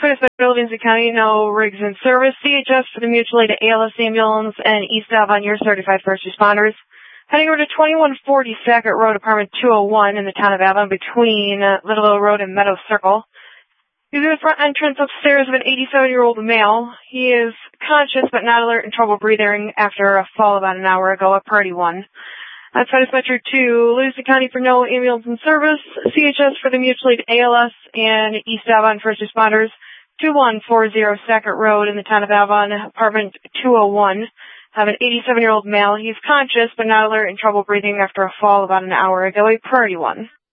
Curtis Metro, Lindsay County, no rigs in service. CHS for the mutual aid ALS ambulance and East Ave on your certified first responders. Heading over to 2140 Sackett Road, apartment 201 in the town of Avon between Little Oak Road and Meadow Circle. Using the front entrance upstairs of an 87-year-old male. He is conscious but not alert and trouble breathing after a fall about an hour ago at Party 1. That's Curtis Metro 2, Livingston County for no ambulance in service. CHS for the mutual aid ALS and East Avon first responders. 2140 Sackett Road in the town of Avon, apartment 201. Have an 87-year-old male. He's conscious but not alert and trouble breathing after a fall about an hour ago at Party 1.